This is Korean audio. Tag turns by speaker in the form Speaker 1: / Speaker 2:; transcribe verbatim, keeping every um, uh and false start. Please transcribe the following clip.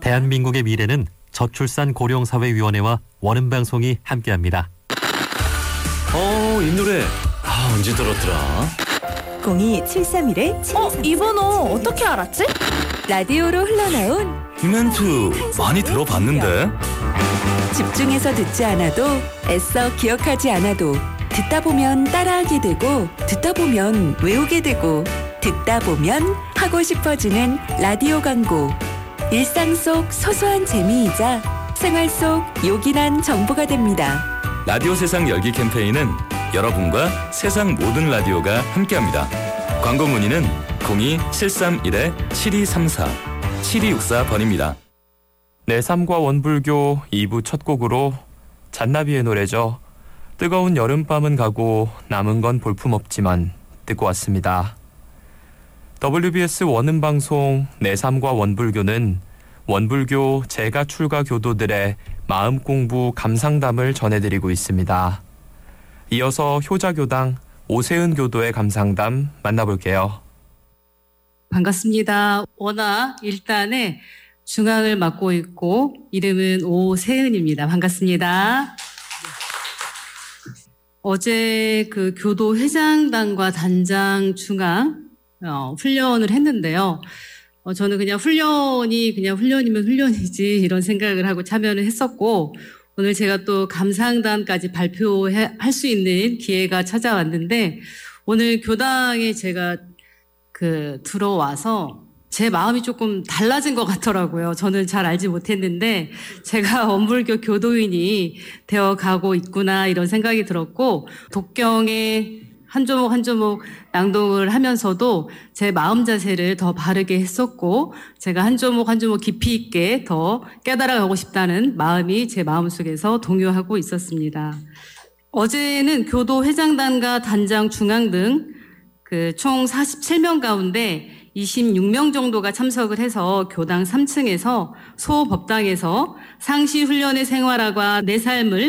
Speaker 1: 대한민국의 미래는 저출산 고령사회위원회와 원음방송이 함께합니다.
Speaker 2: 어, 이 노래 아, 언제 들었더라?
Speaker 3: 공이 칠삼일 칠이삼사.
Speaker 4: 어? 이 번호 어떻게 알았지?
Speaker 3: 라디오로 흘러나온
Speaker 2: 이 멘트 많이 들어봤는데?
Speaker 3: 집중해서 듣지 않아도 애써 기억하지 않아도 듣다 보면 따라하게 되고 듣다 보면 외우게 되고 듣다 보면 하고 싶어지는 라디오 광고. 일상 속 소소한 재미이자 생활 속 요긴한 정보가 됩니다.
Speaker 2: 라디오 세상 열기 캠페인은 여러분과 세상 모든 라디오가 함께합니다. 광고 문의는 공이 칠삼일 칠이삼사 칠이육사 번입니다.
Speaker 5: 내삼과 원불교 이 부 첫 곡으로 잔나비의 노래죠. 뜨거운 여름밤은 가고 남은 건 볼품없지만 듣고 왔습니다. 더블유비에스 원음방송 내삼과 원불교는 원불교 재가 출가 교도들의 마음 공부 감상담을 전해드리고 있습니다. 이어서 효자교당 오세은 교도의 감상담 만나볼게요.
Speaker 6: 반갑습니다. 원화 일 단의 중앙을 맡고 있고 이름은 오세은입니다. 반갑습니다. 어제 그 교도 회장단과 단장 중앙 어, 훈련을 했는데요. 어, 저는 그냥 훈련이 그냥 훈련이면 훈련이지 이런 생각을 하고 참여를 했었고 오늘 제가 또 감상단까지 발표할 수 있는 기회가 찾아왔는데 오늘 교당에 제가 그 들어와서 제 마음이 조금 달라진 것 같더라고요. 저는 잘 알지 못했는데 제가 원불교 교도인이 되어가고 있구나 이런 생각이 들었고 독경의 한 조목 한 조목 낭독을 하면서도 제 마음 자세를 더 바르게 했었고 제가 한 조목 한 조목 깊이 있게 더 깨달아가고 싶다는 마음이 제 마음속에서 동요하고 있었습니다. 어제는 교도 회장단과 단장 중앙 등 그 총 사십칠 명 가운데 이십육 명 정도가 참석을 해서 교당 삼 층에서 소법당에서 상시 훈련의 생활화와 내 삶을